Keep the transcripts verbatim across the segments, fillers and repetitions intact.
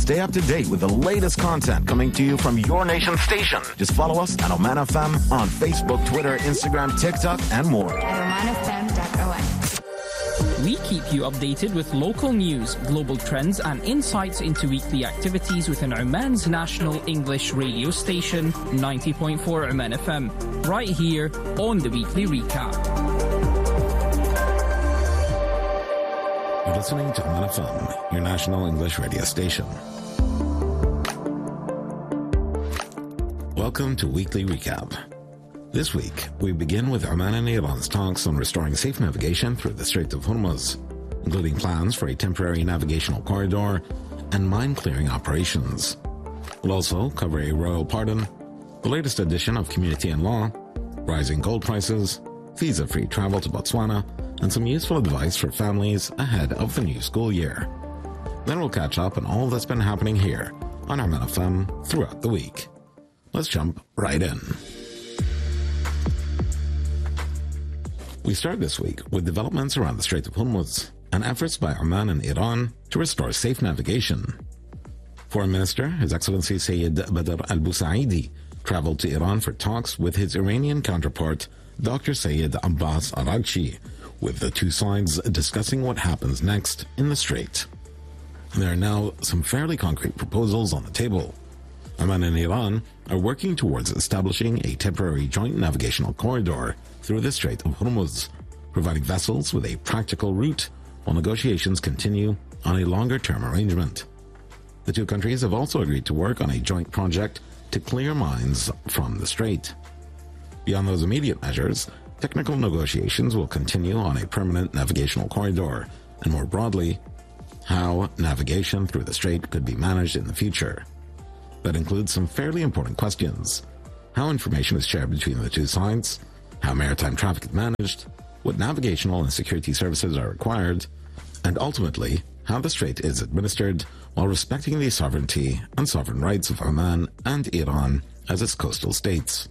Stay up to date with the latest content coming to you from your nation station. Just follow us at Oman F M on Facebook, Twitter, Instagram, TikTok, and more. At oman f m dot o n. We keep you updated with local news, global trends, and insights into weekly activities within Oman's national English radio station, ninety point four Oman F M, right here on the Weekly Recap. You're listening to Oman F M, your national English radio station. Welcome to Weekly Recap. This week, we begin with Oman and Iran's talks on restoring safe navigation through the Strait of Hormuz, including plans for a temporary navigational corridor and mine-clearing operations. We'll also cover a royal pardon, the latest edition of Community and Law, rising gold prices, visa-free travel to Botswana, and some useful advice for families ahead of the new school year. Then we'll catch up on all that's been happening here on Oman F M throughout the week. Let's jump right in. We start this week with developments around the Strait of Hormuz and efforts by Oman and Iran to restore safe navigation. Foreign Minister, His Excellency Sayyid Badr al-Busaidi, traveled to Iran for talks with his Iranian counterpart, Doctor Sayyid Abbas Araghchi, with the two sides discussing what happens next in the Strait. There are now some fairly concrete proposals on the table. Oman and Iran are working towards establishing a temporary joint navigational corridor through the Strait of Hormuz, providing vessels with a practical route while negotiations continue on a longer-term arrangement. The two countries have also agreed to work on a joint project to clear mines from the strait. Beyond those immediate measures, technical negotiations will continue on a permanent navigational corridor, and more broadly, how navigation through the strait could be managed in the future. That includes some fairly important questions: how information is shared between the two sides, how maritime traffic is managed, what navigational and security services are required, and ultimately, how the strait is administered while respecting the sovereignty and sovereign rights of Oman and Iran as its coastal states.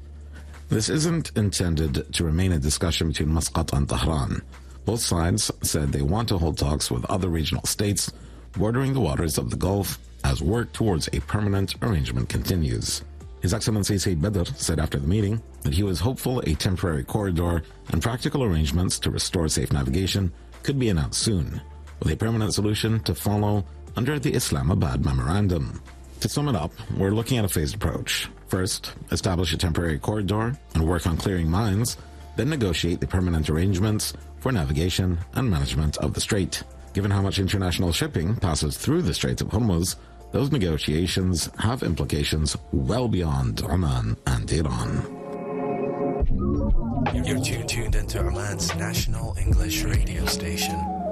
This isn't intended to remain a discussion between Muscat and Tehran. Both sides said they want to hold talks with other regional states bordering the waters of the Gulf as work towards a permanent arrangement continues. His Excellency Sayyid Badr said after the meeting that he was hopeful a temporary corridor and practical arrangements to restore safe navigation could be announced soon, with a permanent solution to follow under the Islamabad Memorandum. To sum it up, we're looking at a phased approach. First, establish a temporary corridor and work on clearing mines, then negotiate the permanent arrangements for navigation and management of the strait. Given how much international shipping passes through the Strait of Hormuz, those negotiations have implications well beyond Oman and Iran. You're tuned into Oman's national English radio station,